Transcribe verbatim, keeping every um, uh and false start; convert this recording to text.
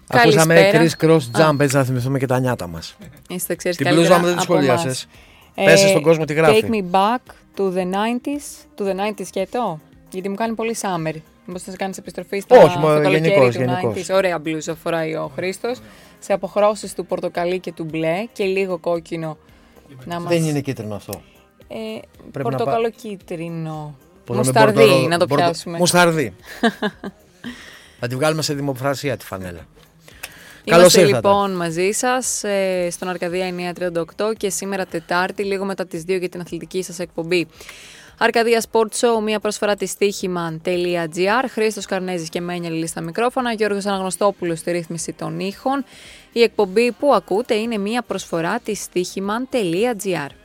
Ακούσαμε Chris Cross Jump, έτσι θα θυμηθούμε και τα νιάτα μας. Είστε, ξέρεις, την μπλούζα μου δεν τη σχολίασες. Ε, Πες στον κόσμο τι γράφει. Take me back to the nineties. To the nineties σκέτο. Γιατί μου κάνει πολύ summer. Μήπως θα κάνεις επιστροφή στα Όχι, μα, γενικώς, γενικώς. Ωραία μπλούζα φοράει ο Χρήστος. Σε αποχρώσεις του πορτοκαλί και του μπλε και λίγο κόκκινο. Να μας... Δεν είναι κίτρινο αυτό. Ε, πορτοκαλοκίτρινο. Μουσταρδί, να, να το πορτο... πιάσουμε. Μουσταρδί. Θα τη βγάλουμε σε δημοπρασία τη φανέλα. Είμαστε λοιπόν μαζί σας ε, στον Αρκαδία εννιακόσια τριάντα οκτώ και σήμερα Τετάρτη, λίγο μετά τις δύο για την αθλητική σας εκπομπή. Αρκαδία Sport Show, μια προσφορά της στοίχημαν τελεία τζι άρ. Χρήστος Καρνέζης και Μένια Λιλή στα μικρόφωνα. Γιώργος Αναγνωστόπουλος στη ρύθμιση των ήχων. Η εκπομπή που ακούτε είναι μια προσφορά της στοίχημαν τελεία τζι άρ.